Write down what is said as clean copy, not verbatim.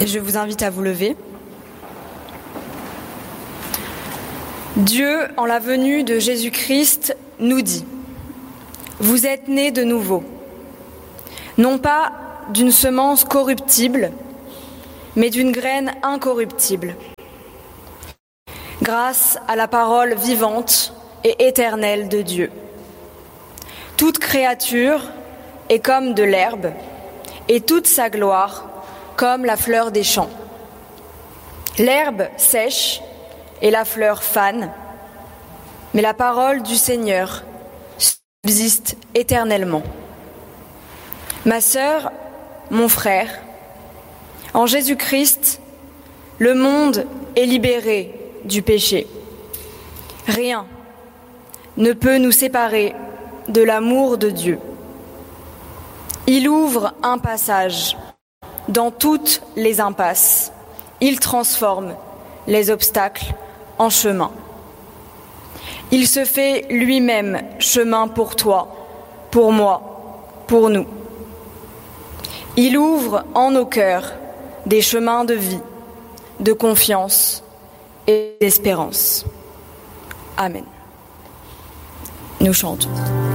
je vous invite à vous lever. Dieu, en la venue de Jésus-Christ, nous dit « Vous êtes nés de nouveau, non pas d'une semence corruptible, mais d'une graine incorruptible, grâce à la parole vivante et éternelle de Dieu. Toute créature est comme de l'herbe, et toute sa gloire comme la fleur des champs. L'herbe sèche et la fleur fane, mais la parole du Seigneur subsiste éternellement. Ma sœur, mon frère, en Jésus-Christ, le monde est libéré du péché. Rien ne peut nous séparer de l'amour de Dieu. Il ouvre un passage dans toutes les impasses. Il transforme les obstacles en chemin. Il se fait lui-même chemin pour toi, pour moi, pour nous. Il ouvre en nos cœurs des chemins de vie, de confiance et d'espérance. Amen. Nous chantons.